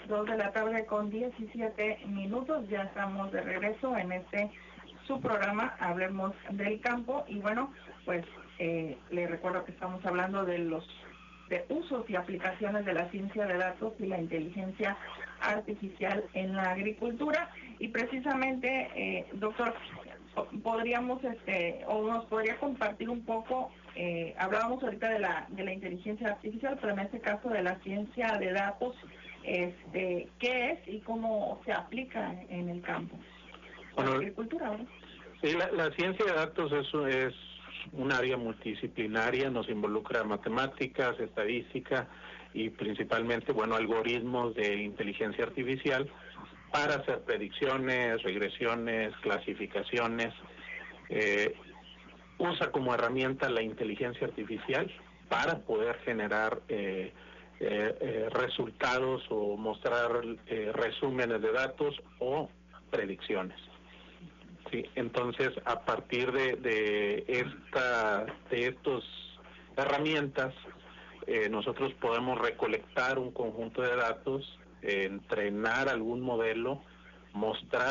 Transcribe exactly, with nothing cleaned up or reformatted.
dos de la tarde con diecisiete minutos. Ya estamos de regreso en este su programa Hablemos del Campo. Y bueno, pues eh, le recuerdo que estamos hablando de los de usos y aplicaciones de la ciencia de datos y la inteligencia artificial en la agricultura. Y precisamente, eh, doctor, podríamos, este, o nos podría compartir un poco, eh, hablábamos ahorita de la de la inteligencia artificial, pero en este caso de la ciencia de datos, este, ¿qué es y cómo se aplica en el campo? Bueno, la agricultura, ¿no? Sí, la, la ciencia de datos es, es un área multidisciplinaria, nos involucra matemáticas, estadística y principalmente, bueno, algoritmos de inteligencia artificial para hacer predicciones, regresiones, clasificaciones. Eh, usa como herramienta la inteligencia artificial para poder generar eh, eh, eh, resultados o mostrar eh, resúmenes de datos o predicciones. Sí, entonces a partir de, de esta de estas herramientas eh, nosotros podemos recolectar un conjunto de datos, eh, entrenar algún modelo, mostrar